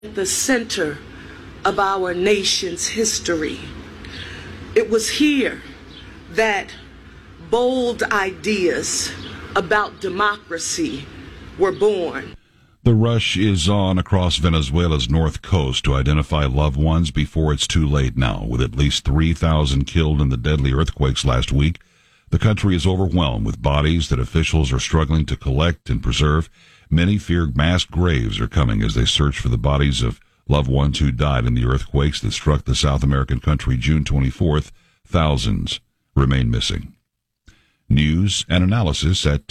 The center of our nation's history. It was here that bold ideas about democracy were born. The rush is on across Venezuela's north coast to identify loved ones before it's too late now. With at least 3,000 killed in the deadly earthquakes last week, the country is overwhelmed with bodies that officials are struggling to collect and preserve. Many fear mass graves are coming as they search for the bodies of loved ones who died in the earthquakes that struck the South American country June 24th. Thousands remain missing. News and analysis at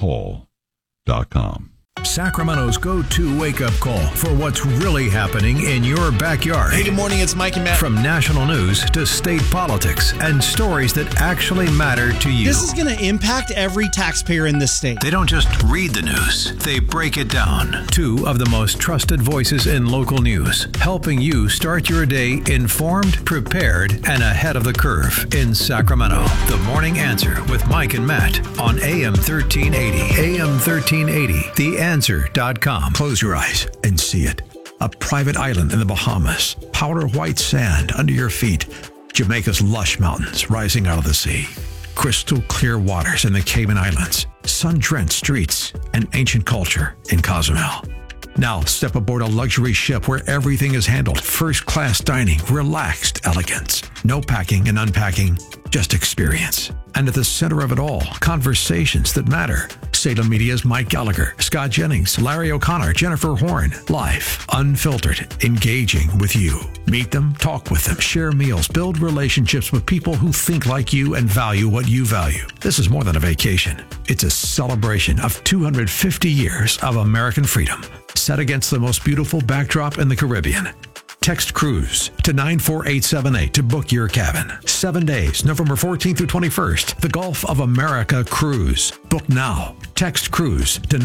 townhall.com. Sacramento's go-to wake-up call for what's really happening in your backyard. Hey, good morning. It's Mike and Matt. From national news to state politics and stories that actually matter to you. This is going to impact every taxpayer in this state. They don't just read the news, they break it down. Two of the most trusted voices in local news, helping you start your day informed, prepared, and ahead of the curve in Sacramento. The Morning Answer with Mike and Matt on AM 1380. AM 1380. TheAnswer.com. Close your eyes and see it. A private island in the Bahamas. Powder white sand under your feet. Jamaica's lush mountains rising out of the sea. Crystal clear waters in the Cayman Islands. Sun-drenched streets and ancient culture in Cozumel. Now step aboard a luxury ship where everything is handled. First-class dining, relaxed elegance. No packing and unpacking, just experience. And at the center of it all, conversations that matter. Salem Media's Mike Gallagher, Scott Jennings, Larry O'Connor, Jennifer Horn. Live, unfiltered, engaging with you. Meet them, talk with them, share meals, build relationships with people who think like you and value what you value. This is more than a vacation. It's a celebration of 250 years of American freedom, set against the most beautiful backdrop in the Caribbean. Text cruise to 94878 to book your cabin. 7 days, November 14th through 21st. The Gulf of America Cruise. Book now. Text cruise to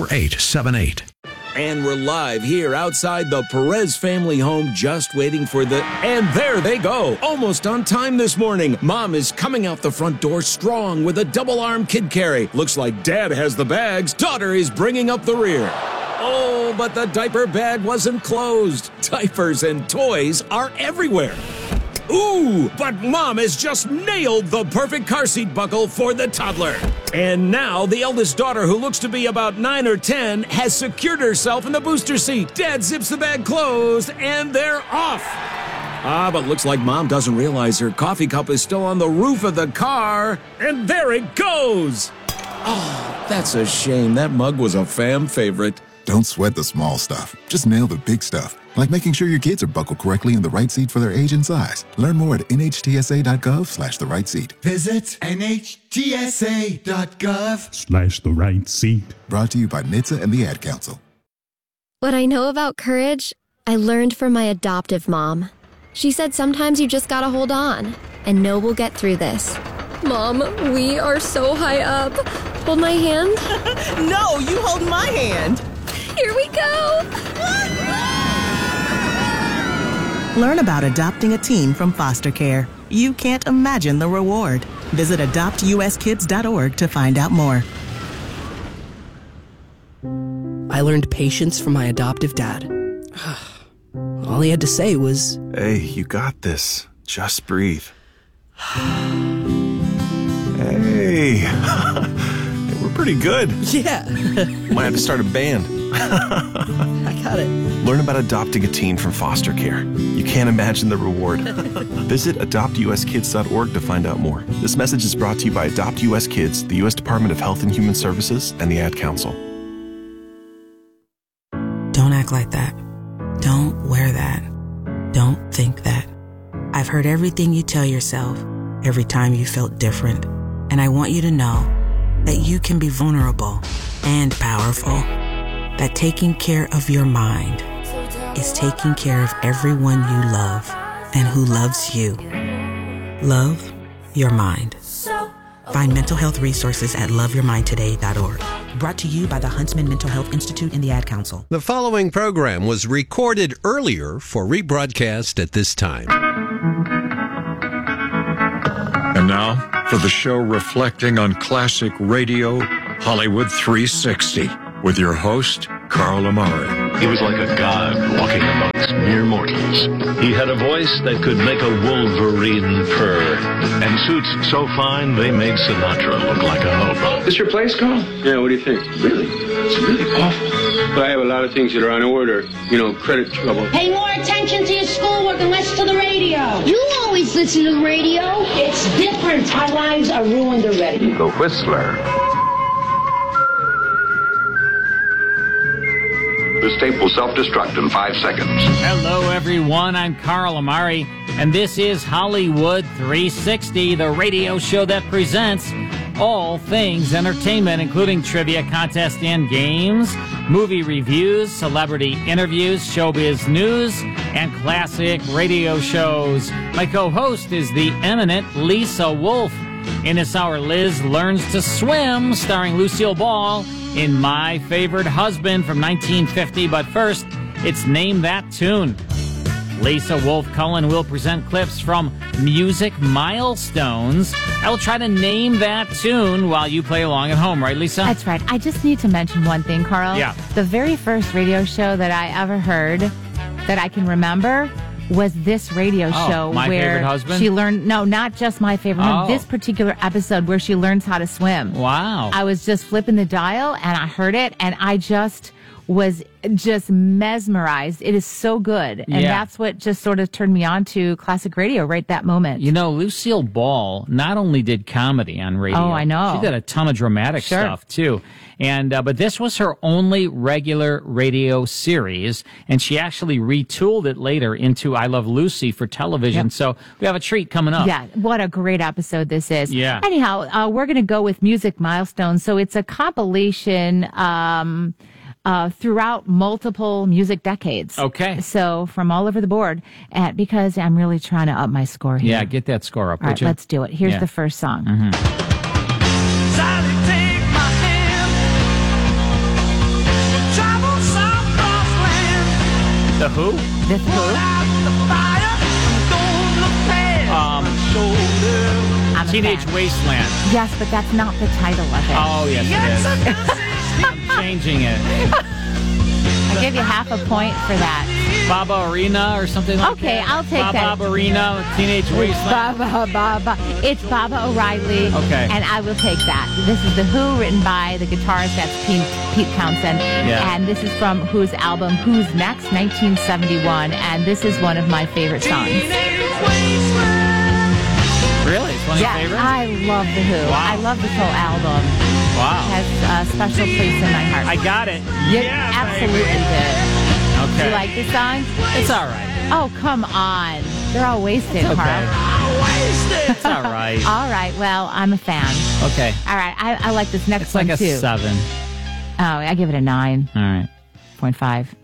94878. And we're live here outside the Perez family home, just waiting for and there they go. Almost on time this morning. Mom is coming out the front door strong with a double-arm kid carry. Looks like Dad has the bags. Daughter is bringing up the rear. Oh, but the diaper bag wasn't closed. Diapers and toys are everywhere. Ooh, but Mom has just nailed the perfect car seat buckle for the toddler. And now the eldest daughter, who looks to be about 9 or 10, has secured herself in the booster seat. Dad zips the bag closed, and they're off. But looks like Mom doesn't realize her coffee cup is still on the roof of the car. And there it goes. Oh, that's a shame. That mug was a fam favorite. Don't sweat the small stuff. Just nail the big stuff, like making sure your kids are buckled correctly in the right seat for their age and size. Learn more at nhtsa.gov/the right seat. Visit nhtsa.gov/the right seat. Brought to you by NHTSA and the Ad Council. What I know about courage, I learned from my adoptive mom. She said sometimes you just gotta hold on and know we'll get through this. Mom, we are so high up. Hold my hand. No, you hold my hand. Here we go! Learn about adopting a teen from foster care. You can't imagine the reward. Visit adoptuskids.org to find out more. I learned patience from my adoptive dad. All he had to say was, "Hey, you got this. Just breathe." Hey, we're pretty good. Yeah. Might have to start a band. I got it. Learn about adopting a teen from foster care. You can't imagine the reward. Visit adoptuskids.org to find out more. This message is brought to you by Adopt US Kids, the U.S. Department of Health and Human Services, and the Ad Council. Don't act like that. Don't wear that. Don't think that. I've heard everything you tell yourself every time you felt different. And I want you to know that you can be vulnerable and powerful. That taking care of your mind is taking care of everyone you love and who loves you. Love your mind. Find mental health resources at loveyourmindtoday.org. Brought to you by the Huntsman Mental Health Institute and the Ad Council. The following program was recorded earlier for rebroadcast at this time. And now, for the show reflecting on classic radio, Hollywood 360, with your host, Carl Amari. He was like a god walking amongst mere mortals. He had a voice that could make a wolverine purr, and suits so fine they made Sinatra look like a hobo. This your place, Carl? Yeah, what do you think? Really? It's really awful. But I have a lot of things that are on order. You know, credit trouble. Pay more attention to your schoolwork and less to the radio. You always listen to the radio. It's different. Our lives are ruined already. The Whistler. This tape will self-destruct in 5 seconds. Hello, everyone. I'm Carl Amari, and this is Hollywood 360, the radio show that presents all things entertainment, including trivia contests and games, movie reviews, celebrity interviews, showbiz news, and classic radio shows. My co-host is the eminent Lisa Wolf. In this hour, Liz learns to swim, starring Lucille Ball in My Favorite Husband from 1950. But first, it's Name That Tune. Lisa Wolf Cullen will present clips from Music Milestones. I will try to name that tune while you play along at home, right, Lisa? That's right. I just need to mention one thing, Carl. Yeah. The very first radio show that I ever heard that I can remember was this radio show My where Favorite Husband? she learned, no, not just My Favorite Husband, this particular episode where she learns how to swim. Wow. I was just flipping the dial and I heard it and I just was just mesmerized. It is so good. And that's what just sort of turned me on to classic radio right that moment. You know, Lucille Ball not only did comedy on radio. Oh, I know. She did a ton of dramatic stuff, too. And but this was her only regular radio series, and she actually retooled it later into I Love Lucy for television. Yep. So we have a treat coming up. Yeah, what a great episode this is. Yeah. Anyhow, we're going to go with Music Milestones. So it's a compilation throughout multiple music decades. Okay. So from all over the board, and because I'm really trying to up my score here. Yeah, get that score up, All right, would you? let's do it. Here's the first song. Mm-hmm. The Who? The Who? Teenage Wasteland. Yes, but that's not the title of it. Oh, yes, it is. I'm changing it. I'll give you half a point for that. Baba Arena or something like that? Okay, I'll take that. Baba Arena, Teenage Wasteland. Baba. It's Baba O'Reilly. Okay. And I will take that. This is The Who, written by the guitarist, that's Pete Townsend. Yeah. And this is from Who's album, Who's Next, 1971. And this is one of my favorite songs. Really? It's one of your favorites? I love The Who. Wow. I love this whole album. Wow. It has a special place in my heart. I got it. You absolutely did. Okay. You like this song? It's all right. Oh, come on. They're all wasted, It's Carl. okay. It's all right. All right. Well, I'm a fan. Okay. All right. I like this next It's one, like a too. 7. Oh, I give it a 9. All right. 0.5.